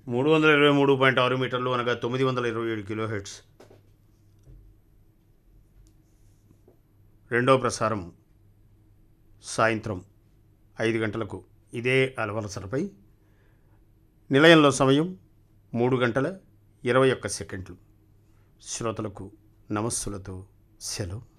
323.6 మీటర్లు అనగా 927 కిలోహెర్ట్జ్. రెండో ప్రసారం సాయంత్రం 5 గంటలకు ఇదే అలవలసలపై. నిలయంలో సమయం 3 గంటల 21 సెకండ్లు. శ్రోతలకు నమస్సులతో సెలవు.